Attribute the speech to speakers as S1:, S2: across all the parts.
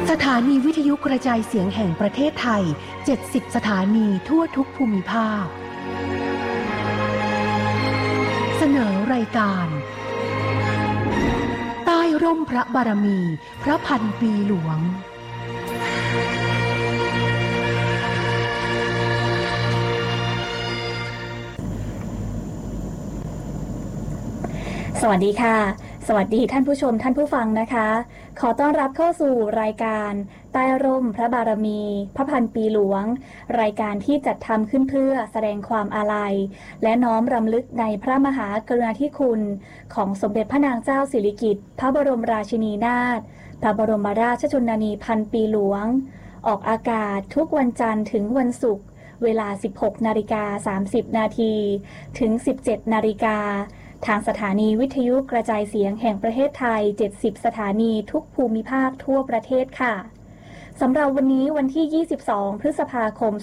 S1: สถานีวิทยุกระจายเสียงแห่งประเทศไทย70สถานีทั่วทุกภูมิภาคเสนอรายการใต้ร่มพระบารมีพระพันปีหลวง
S2: สวัสดีค่ะสวัสดีท่านผู้ชมท่านผู้ฟังนะคะขอต้อนรับเข้าสู่รายการใต้ร่มพระบารมีพระพันปีหลวงรายการที่จัดทำขึ้นเพื่อแสดงความอาลัยและน้อมรำลึกในพระมหากรุณาธิคุณของสมเด็จพระนางเจ้าสิริกิติ์พระบรมราชินีนาถพระบรมราชชนนีพันปีหลวงออกอากาศทุกวันจันทร์ถึงวันศุกร์เวลา 16:30 นาทีถึง 17:00 น.ทางสถานีวิทยุกระจายเสียงแห่งประเทศไทย70สถานีทุกภูมิภาคทั่วประเทศค่ะสำหรับวันนี้วันที่22พฤษภาคม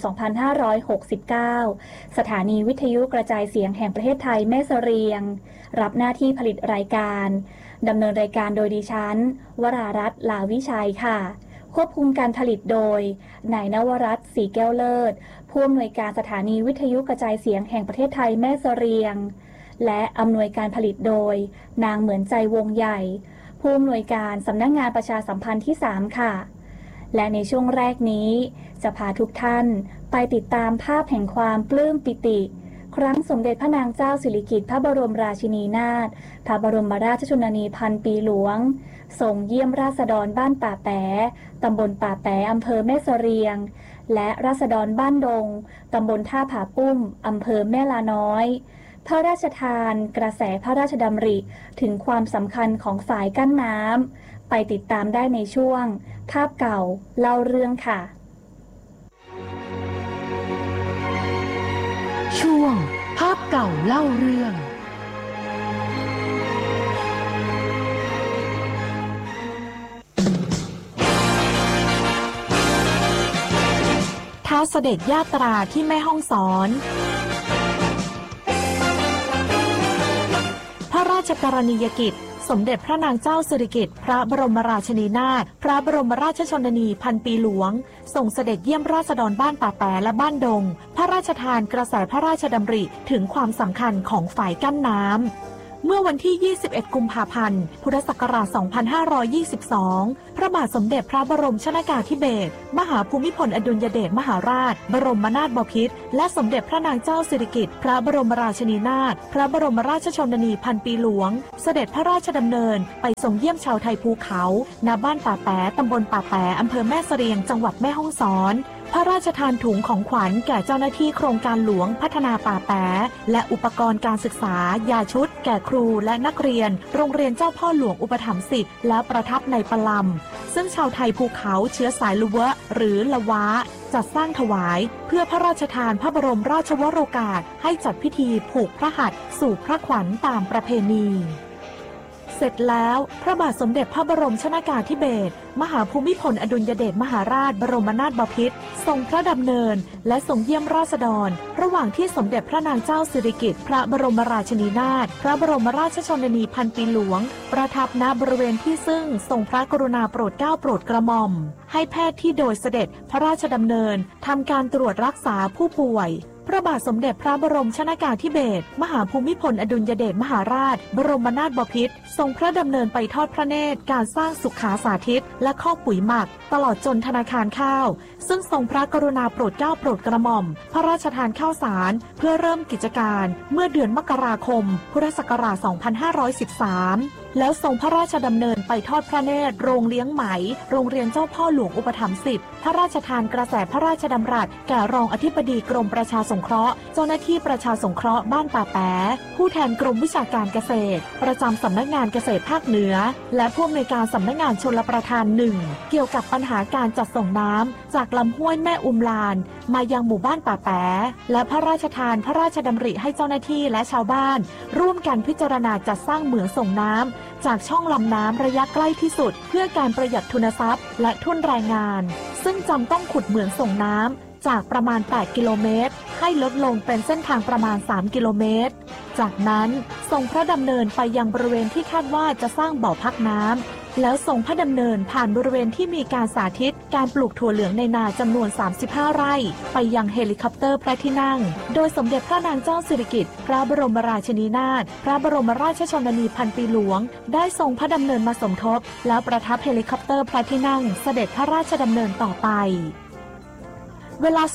S2: 2569สถานีวิทยุกระจายเสียงแห่งประเทศไทยแม่เสรียงรับหน้าที่ผลิตรายการดำเนินรายการโดยดิฉันวรารัตน์ ลาวิชัยค่ะควบคุมการผลิตโดยนายนวรัตน์ ศรีแก้วเลิศผู้อำนวยการสถานีวิทยุกระจายเสียงแห่งประเทศไทยแม่เสรียงและอำนวยการผลิตโดยนางเหมือนใจวงใหญ่ผู้อำนวยการสำนักงานประชาสัมพันธ์ที่3ค่ะและในช่วงแรกนี้จะพาทุกท่านไปติดตามภาพแห่งความปลื้มปิติครั้งสมเด็จพระนางเจ้าสิริกิติ์พระบรมราชินีนาถพระบรมราชชนนีพันปีหลวงส่งเยี่ยมราษฎรบ้านป่าแป๋ตำบลป่าแป๋อำเภอแม่เสรียงและราษฎรบ้านดงตำบลท่าผาปุ้มอำเภอแม่ลาน้อยพระราชทานกระแสพระราชดำริถึงความสำคัญของฝายกั้นน้ำไปติดตามได้ในช่วงภาพเก่าเล่าเรื่องค่ะ
S1: ช่วงภาพเก่าเล่าเรื่องท้าวเสด็จญาตราที่แม่ฮ่องสอนพระราชกรณียกิจสมเด็จพระนางเจ้าสิริกิติ์พระบรมราชินีนาถพระบรมราชชนนีพันปีหลวงส่งเสด็จเยี่ยมราษฎรบ้านป่าแป๋และบ้านดงพระราชทานกระแสพระราชดำริถึงความสำคัญของฝายกั้นน้ำเมื่อวันที่21กุมภาพันธ์พุทธศักราช2522พระบาทสมเด็จพระบรมชนกาธิเบศรมหาภูมิพลอดุลยเดชมหาราชบรมนาถบพิตรและสมเด็จพระนางเจ้าสิริกิติ์พระบรมราชินีนาถพระบรมราชชนนีพันปีหลวงเสด็จพระราชดำเนินไปส่งเยี่ยมชาวไทยภูเขาณบ้านป่าแป๋ตำบลป่าแป๋อำเภอแม่เสรียงจังหวัดแม่ฮ่องสอนพระราชทานถุงของขวัญแก่เจ้าหน้าที่โครงการหลวงพัฒนาป่าแป๋และอุปกรณ์การศึกษายาชุดแก่ครูและนักเรียนโรงเรียนเจ้าพ่อหลวงอุปถัมภ์10แล้วประทับในปะลำซึ่งชาวไทยภูเขาเชื้อสายละวะหรือละวะจัดสร้างถวายเพื่อพระราชทานพระบรมราชวโรกาสให้จัดพิธีผูกพระหัตถ์สู่พระขวัญตามประเพณีเสร็จแล้วพระบาทสมเด็จพระบรมชนกาธิเบศรมหาภูมิพลอดุลยเดชมหาราชบรมนาถบพิตรทรงพระดำเนินและทรงเยี่ยมราษฎรระหว่างที่สมเด็จพระนางเจ้าสิริกิติ์พระบรมราชินีนาถพระบรมราชชนนีพันปีหลวงประทับณบริเวณที่ซึ่งทรงพระกรุณาโปรดเกล้าโปรดกระหม่อมให้แพทย์ที่โดยเสด็จพระราชดำเนินทำการตรวจรักษาผู้ป่วยพระบาทสมเด็จพระบรมชนกาธิเบศรมหาภูมิพลอดุลยเดชมหาราชบรมนาถบพิตรทรงพระดำเนินไปทอดพระเนตรการสร้างสุขาสาธิตและคอกปุ๋ยหมักตลอดจนธนาคารข้าวซึ่งทรงพระกรุณาโปรดเกล้าโปรดกระหม่อมพระราชทานข้าวสารเพื่อเริ่มกิจการเมื่อเดือนมกราคมพุทธศักราช2513แล้วทรงพระราชดำเนินไปทอดพระเนตรโรงเลี้ยงไหมโรงเรียนเจ้าพ่อหลวงอุปถัมภ์10พระราชทานกระแสพระราชดำรัสแก่รองอธิบดีกรมประชาสงเคราะห์เจ้าหน้าที่ประชาสงเคราะห์บ้านป่าแป๋ผู้แทนกรมวิชาการเกษตรประจำสำนักงานเกษตรภาคเหนือและผู้อำนวยการสำนักงานชลประทาน1เกี่ยวกับปัญหาการจัดส่งน้ำจากลำห้วยแม่อุมลานมายังหมู่บ้านป่าแป๋และพระราชทานพระราชดำริให้เจ้าหน้าที่และชาวบ้านร่วมกันพิจารณาจัดสร้างเหมืองส่งน้ำจากช่องลำน้ำระยะใกล้ที่สุดเพื่อการประหยัดทุนทรัพย์และทุนแรงงานซึ่งจำต้องขุดเหมืองส่งน้ำจากประมาณ8กิโลเมตรให้ลดลงเป็นเส้นทางประมาณ3กิโลเมตรจากนั้นทรงพระดำเนินไปยังบริเวณที่คาดว่าจะสร้างบ่อพักน้ำแล้วทรงพระดำเนินผ่านบริเวณที่มีการสาธิตการปลูกถั่วเหลืองในนาจำนวน 35 ไร่ไปยังเฮลิคอปเตอร์พระที่นั่งโดยสมเด็จพระนางเจ้าสิริกิติ์พระบรมราชินีนาถพระบรมราชชนนีพันปีหลวงได้ทรงพระดำเนินมาสมทบแล้วประทับเฮลิคอปเตอร์พระที่นั่งเสด็จพระราชดำเนินต่อไปเวลา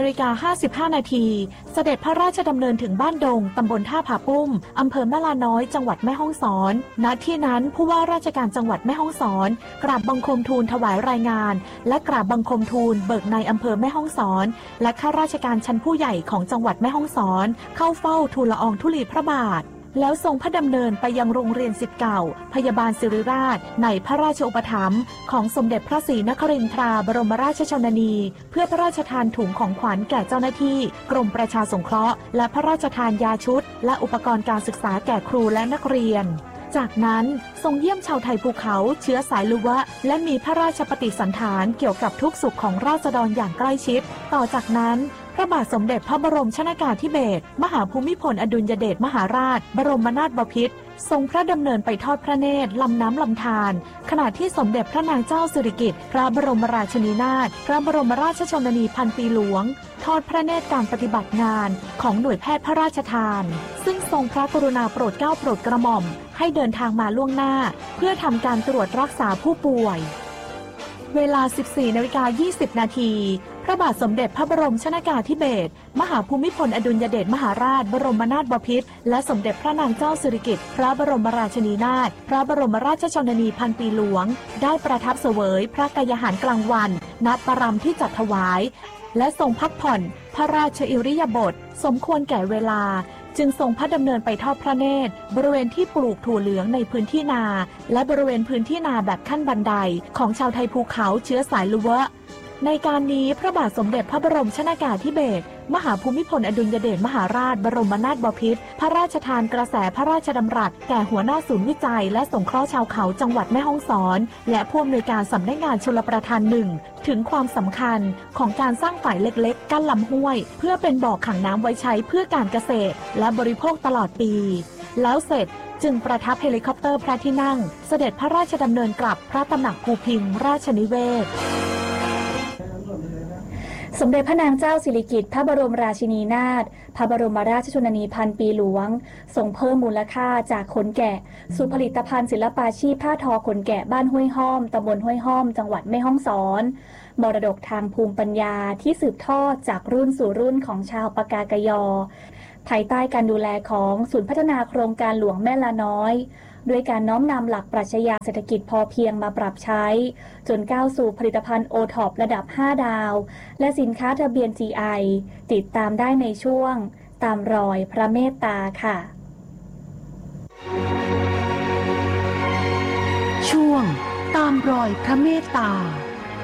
S1: 13:55 นาทีเสด็จพระราชดำเนินถึงบ้านดงตำบลท่าผาปุ้มอำเภอแม่ลาน้อยจังหวัดแม่ฮ่องสอนณที่นั้นผู้ว่าราชการจังหวัดแม่ฮ่องสอนกราบบังคมทูลถวายรายงานและกราบบังคมทูลเบิกในอำเภอแม่ฮ่องสอนและข้าราชการชั้นผู้ใหญ่ของจังหวัดแม่ฮ่องสอนเข้าเฝ้าทูลละอองธุลีพระบาทแล้วทรงพระดำเนินไปยังโรงเรียนศิษย์เก่าพยาบาลศิริราชในพระราชอุปถัมภ์ของสมเด็จพระศรีนครินทราบรมราชชนนีเพื่อพระราชทานถุงของขวัญแก่เจ้าหน้าที่กรมประชาสงเคราะห์และพระราชทานยาชุดและอุปกรณ์การศึกษาแก่ครูและนักเรียนจากนั้นทรงเยี่ยมชาวไทยภูเขาเชื้อสายลุวะและมีพระราชปฏิสันถานเกี่ยวกับทุกสุขของราษฎรอย่างใกล้ชิดต่อจากนั้นพระบาทสมเด็จพระบรมชนกาธิเบศรมหาภูมิพลอดุลยเดชมหาราชบรมนาถบพิตรทรงพระดำเนินไปทอดพระเนตรลำน้ำลำธารขณะที่สมเด็จพระนางเจ้าสิริกิติ์พระบรมราชินีนาถพระบรมราชชนนีพันปีหลวงทอดพระเนตรการปฏิบัติงานของหน่วยแพทย์พระราชทานซึ่งทรงพระกรุณาโปรดเกล้าโปรดกระหม่อมให้เดินทางมาล่วงหน้าเพื่อทำการตรวจรักษาผู้ป่วยเวลา 14:20 นาทีพระบาทสมเด็จพระบรมชนกาธิเบศรมหาภูมิพลอดุลยเดชมหาราชบรมนาถบพิตรและสมเด็จพระนางเจ้าสิริกิติ์พระบรมราชินีนาถพระบรมราชชนนีพันปีหลวงได้ประทับเสวยพระกายาหารกลางวันณปรำที่จัดถวายและทรงพักผ่อนพระราชอิริยาบถสมควรแก่เวลาจึงทรงพระดำเนินไปทอดพระเนตรบริเวณที่ปลูกถั่วเหลืองในพื้นที่นาและบริเวณพื้นที่นาแบบขั้นบันไดของชาวไทยภูเขาเชื้อสายลุวะในการนี้พระบาทสมเด็จพระบรมชนกาธิเบศรมหาภูมิพลอดุลยเดชมหาราชบรมนาถบพิตรพระราชทานกระแสพระราชดำรัสแก่หัวหน้าศูนย์วิจัยและสงเคราะห์ชาวเขาจังหวัดแม่ฮ่องสอนและผู้อำนวยการสำนักงานชลประทานหนึ่งถึงความสำคัญของการสร้างฝ่ายเล็กๆกั้นลำห้วยเพื่อเป็นบ่อขังน้ำไว้ใช้เพื่อการเกษตรและบริโภคตลอดปีแล้วเสร็จจึงประทับเฮลิคอปเตอร์พระที่นั่งเสด็จพระราชดำเนินกลับพระตำหนักภูพิงค์ราชนิเวศ
S2: สมเด็จพระนางเจ้าสิริกิติ์พระบรมราชินีนาถพระบรมราชชนนีพันปีหลวงทรงเพิ่มมูลค่าจากขนแกะสู่ผลิตภัณฑ์ศิลปาชีพผ้าทอขนแกะบ้านห้วยห้อมตำบลห้วยห้อมจังหวัดแม่ฮ่องสอนมรดกทางภูมิปัญญาที่สืบทอดจากรุ่นสู่รุ่นของชาวปากากยอภายใต้การดูแลของศูนย์พัฒนาโครงการหลวงแม่ลาน้อยด้วยการน้อมนำหลักปรัชญาเศรษฐกิจพอเพียงมาปรับใช้จนก้าวสู่ผลิตภัณฑ์ OTOP ระดับ 5 ดาวและสินค้าทะเบียน GI ติดตามได้ในช่วงตามรอยพระเมตตาค่ะ
S1: ช่วงตามรอยพระเมตตา